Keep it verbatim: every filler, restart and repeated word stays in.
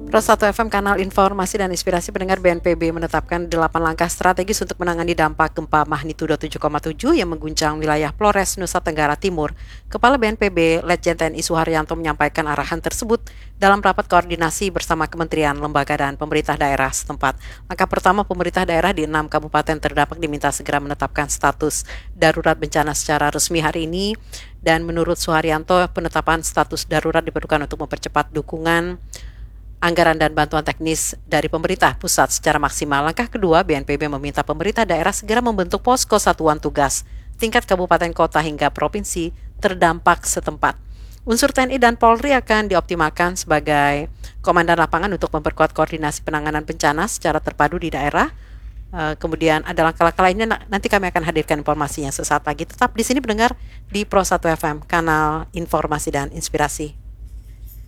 Pro satu F M Kanal Informasi dan Inspirasi Pendengar. B N P B menetapkan delapan langkah strategis untuk menangani dampak gempa magnitudo tujuh koma tujuh yang mengguncang wilayah Flores, Nusa Tenggara Timur. Kepala B N P B, Letjen T N I Suharyanto menyampaikan arahan tersebut dalam rapat koordinasi bersama kementerian, lembaga, dan pemerintah daerah setempat. Langkah pertama, pemerintah daerah di enam kabupaten terdampak diminta segera menetapkan status darurat bencana secara resmi hari ini. Dan menurut Suharyanto, penetapan status darurat diperlukan untuk mempercepat dukungan anggaran dan bantuan teknis dari pemerintah pusat secara maksimal. Langkah kedua, B N P B meminta pemerintah daerah segera membentuk posko satuan tugas tingkat kabupaten kota hingga provinsi terdampak setempat. Unsur T N I dan Polri akan dioptimalkan sebagai komandan lapangan untuk memperkuat koordinasi penanganan bencana secara terpadu di daerah. Uh, kemudian ada langkah-langkah lainnya, nanti kami akan hadirkan informasinya sesaat lagi. Tetap di sini pendengar di Pro satu F M, Kanal Informasi dan Inspirasi.